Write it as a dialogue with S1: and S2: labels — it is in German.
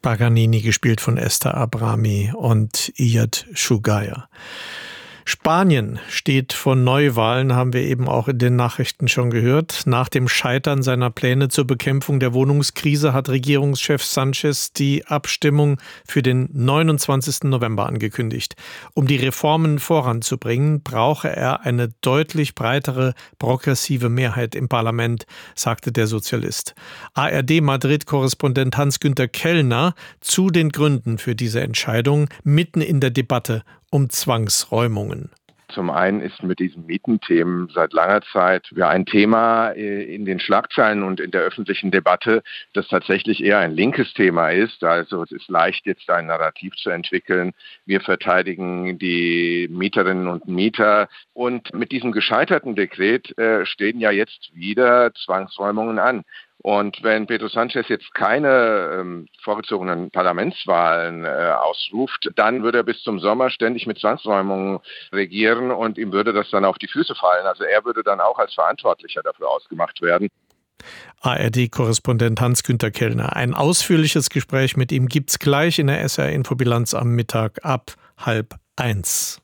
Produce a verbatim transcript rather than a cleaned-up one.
S1: Paganini, gespielt von Esther Abrami und Iyad Shugaya. Spanien steht vor Neuwahlen, haben wir eben auch in den Nachrichten schon gehört. Nach dem Scheitern seiner Pläne zur Bekämpfung der Wohnungskrise hat Regierungschef Sánchez die Abstimmung für den neunundzwanzigsten November angekündigt. Um die Reformen voranzubringen, brauche er eine deutlich breitere progressive Mehrheit im Parlament, sagte der Sozialist. A R D-Madrid-Korrespondent Hans-Günter Kellner zu den Gründen für diese Entscheidung mitten in der Debatte um Zwangsräumungen.
S2: Zum einen ist mit diesen Mietenthemen seit langer Zeit ja ein Thema in den Schlagzeilen und in der öffentlichen Debatte, das tatsächlich eher ein linkes Thema ist. Also es ist leicht, jetzt ein Narrativ zu entwickeln. Wir verteidigen die Mieterinnen und Mieter. Und mit diesem gescheiterten Dekret äh, stehen ja jetzt wieder Zwangsräumungen an. Und wenn Pedro Sánchez jetzt keine ähm, vorgezogenen Parlamentswahlen äh, ausruft, dann würde er bis zum Sommer ständig mit Zwangsräumungen regieren und ihm würde das dann auf die Füße fallen. Also er würde dann auch als Verantwortlicher dafür ausgemacht werden.
S1: A R D-Korrespondent Hans-Günter Kellner. Ein ausführliches Gespräch mit ihm gibt's gleich in der S R-Infobilanz am Mittag ab halb eins.